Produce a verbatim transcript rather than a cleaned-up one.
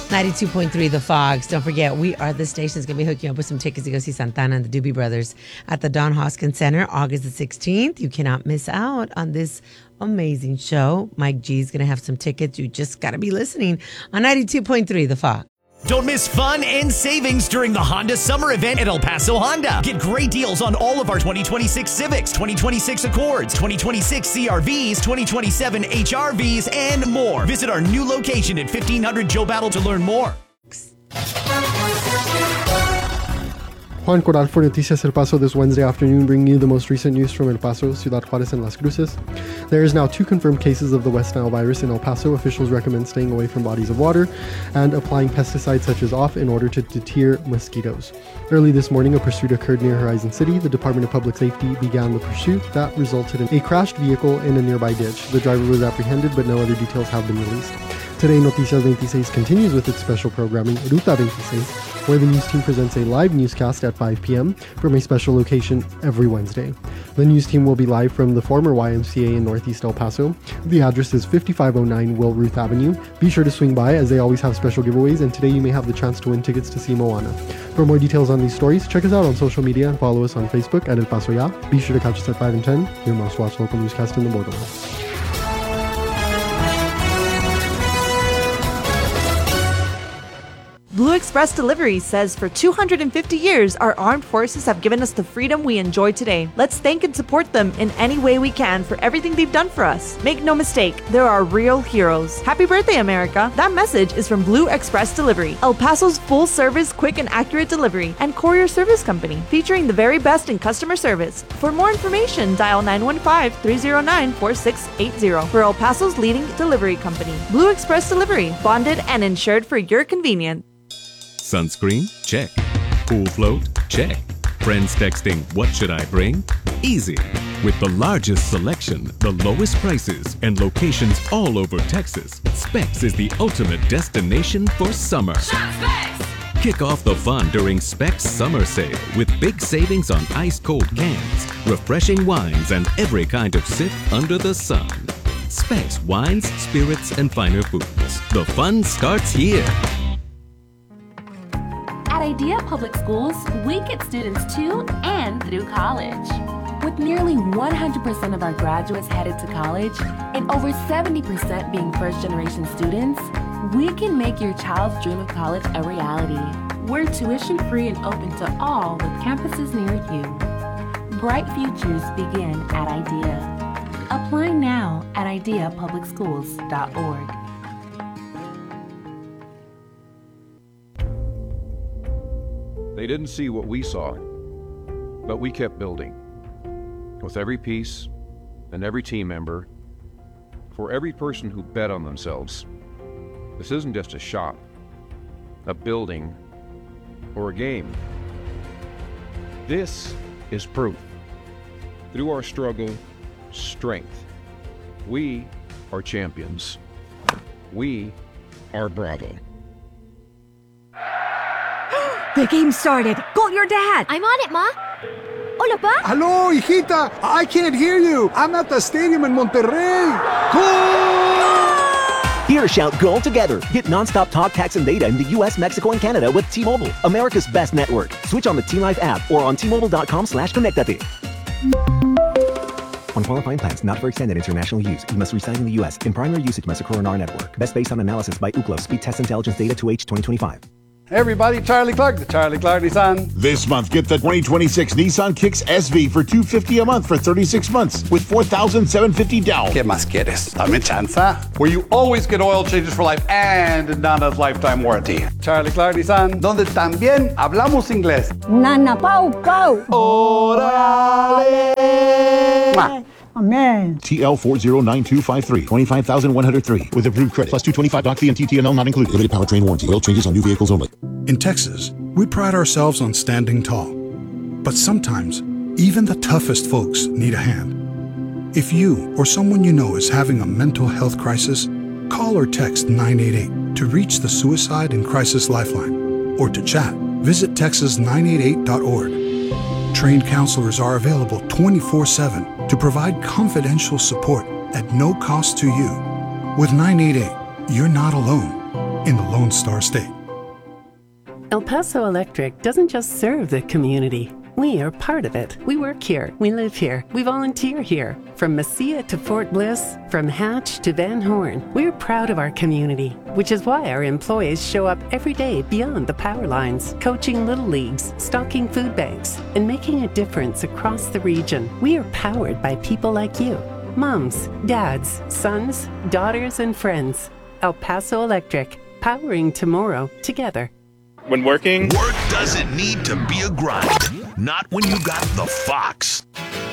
ninety-two point three The Fox. Don't forget, we are the station that's going to be hooking up with some tickets to go see Santana and the Doobie Brothers at the Don Hoskins Center, August the sixteenth. You cannot miss out on this amazing show. Mike G is going to have some tickets. You just got to be listening on ninety-two point three The Fox. Don't miss fun and savings during the Honda Summer Event at El Paso Honda. Get great deals on all of our twenty twenty-six Civics, twenty twenty-six Accords, twenty twenty-six C R Vs, twenty twenty-seven H R Vs, and more. Visit our new location at fifteen hundred Joe Battle to learn more. Juan Corral for Noticias El Paso this Wednesday afternoon, bringing you the most recent news from El Paso, Ciudad Juárez, and Las Cruces. There is now two confirmed cases of the West Nile virus in El Paso. Officials recommend staying away from bodies of water and applying pesticides such as off in order to deter mosquitoes. Early this morning, a pursuit occurred near Horizon City. The Department of Public Safety began the pursuit that resulted in a crashed vehicle in a nearby ditch. The driver was apprehended, but no other details have been released. Today, Noticias twenty-six continues with its special programming, Ruta twenty-six, where the news team presents a live newscast at five p.m. from a special location every Wednesday. The news team will be live from the former Y M C A in Northeast El Paso. The address is fifty-five oh nine Will Ruth Avenue. Be sure to swing by, as they always have special giveaways, and today you may have the chance to win tickets to see Moana. For more details on these stories, check us out on social media and follow us on Facebook at El Paso Ya. Be sure to catch us at five and ten, your most watched local newscast in the borderlands. Blue Express Delivery says for two hundred fifty years, our armed forces have given us the freedom we enjoy today. Let's thank and support them in any way we can for everything they've done for us. Make no mistake, there are real heroes. Happy birthday, America! That message is from Blue Express Delivery, El Paso's full-service, quick and accurate delivery and courier service company, featuring the very best in customer service. For more information, dial nine one five, three oh nine, four six eight zero for El Paso's leading delivery company. Blue Express Delivery, bonded and insured for your convenience. Sunscreen? Check. Cool float? Check. Friends texting, what should I bring? Easy. With the largest selection, the lowest prices, and locations all over Texas, Specs is the ultimate destination for summer. Shop Specs! Kick off the fun during Specs Summer Sale with big savings on ice-cold cans, refreshing wines, and every kind of sip under the sun. Specs Wines, Spirits, and Finer Foods. The fun starts here. At IDEA Public Schools, we get students to and through college. With nearly one hundred percent of our graduates headed to college and over seventy percent being first-generation students, we can make your child's dream of college a reality. We're tuition-free and open to all with campuses near you. Bright futures begin at IDEA. Apply now at idea public schools dot org. They didn't see what we saw, but we kept building. With every piece and every team member, for every person who bet on themselves. This isn't just a shop, a building, or a game. This is proof. Through our struggle, strength. We are champions. We are Bravo. The game started. Call your dad. I'm on it, Ma. Hola, Pa. Hello, hijita. I can't hear you. I'm at the stadium in Monterrey. Goal! Here, shout goal together. Get nonstop talk, text, and data in the U S, Mexico, and Canada with T-Mobile, America's best network. Switch on the T-Life app or on T Mobile dot com slash connectate. On qualifying plans not for extended international use, you must reside in the U S. In primary usage must occur on our network. Best based on analysis by Ookla Speed Test Intelligence Data to H twenty twenty-five. Hey everybody, Charlie Clark, the Charlie Clark Nissan. This month, get the twenty twenty-six Nissan Kicks S V for two hundred fifty dollars a month for thirty-six months with four thousand seven hundred fifty dollars down. ¿Qué más quieres? Dame chanza. Where you always get oil changes for life and Nana's lifetime warranty. Charlie Clark Nissan, donde también hablamos inglés. Nana Pau Pau. Orale. Mwah. Amen. T L four zero nine two five three, twenty-five thousand one hundred three with approved credit. Plus two twenty-five doc fee and T T N L not included. Limited powertrain warranty. Oil changes on new vehicles only. In Texas, we pride ourselves on standing tall. But sometimes, even the toughest folks need a hand. If you or someone you know is having a mental health crisis, call or text nine eight eight to reach the Suicide and Crisis Lifeline. Or to chat, visit texas nine eight eight dot org. Trained counselors are available twenty-four seven to provide confidential support at no cost to you. With nine eight eight, you're not alone. In the Lone Star State. El Paso Electric doesn't just serve the community. We are part of it. We work here. We live here. We volunteer here. From Mesilla to Fort Bliss, from Hatch to Van Horn, we're proud of our community, which is why our employees show up every day beyond the power lines, coaching little leagues, stocking food banks, and making a difference across the region. We are powered by people like you. Moms, dads, sons, daughters, and friends. El Paso Electric, powering tomorrow together. When working, work doesn't need to be a grind. Not when you got the Fox.